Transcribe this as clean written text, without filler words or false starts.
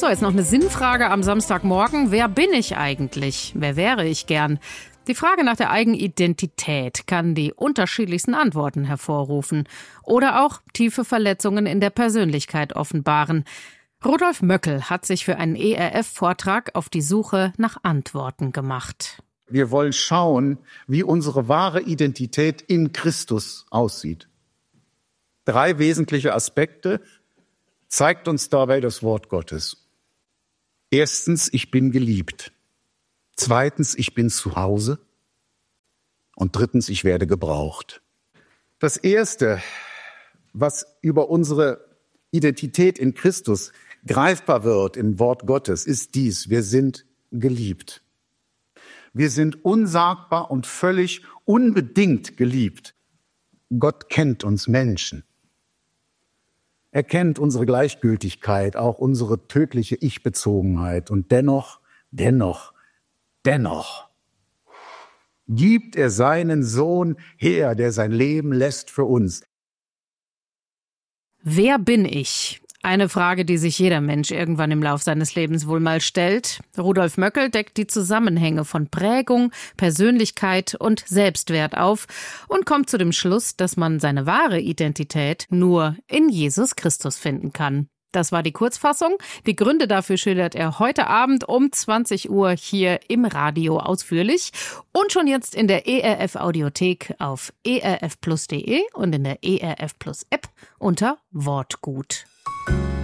So, jetzt noch eine Sinnfrage am Samstagmorgen. Wer bin ich eigentlich? Wer wäre ich gern? Die Frage nach der Eigenidentität kann die unterschiedlichsten Antworten hervorrufen oder auch tiefe Verletzungen in der Persönlichkeit offenbaren. Rudolf Möckel hat sich für einen ERF-Vortrag auf die Suche nach Antworten gemacht. Wir wollen schauen, wie unsere wahre Identität in Christus aussieht. 3 wesentliche Aspekte zeigt uns dabei das Wort Gottes. Erstens, ich bin geliebt. Zweitens, ich bin zu Hause. Und drittens, ich werde gebraucht. Das Erste, was über unsere Identität in Christus greifbar wird im Wort Gottes, ist dies: Wir sind geliebt. Wir sind unsagbar und völlig unbedingt geliebt. Gott kennt uns Menschen. Er kennt unsere Gleichgültigkeit, auch unsere tödliche Ich-Bezogenheit. Und dennoch gibt er seinen Sohn her, der sein Leben lässt für uns. Wer bin ich? Eine Frage, die sich jeder Mensch irgendwann im Lauf seines Lebens wohl mal stellt. Rudolf Möckel deckt die Zusammenhänge von Prägung, Persönlichkeit und Selbstwert auf und kommt zu dem Schluss, dass man seine wahre Identität nur in Jesus Christus finden kann. Das war die Kurzfassung. Die Gründe dafür schildert er heute Abend um 20 Uhr hier im Radio ausführlich und schon jetzt in der ERF Audiothek auf erfplus.de und in der ERF Plus App unter Wortgut.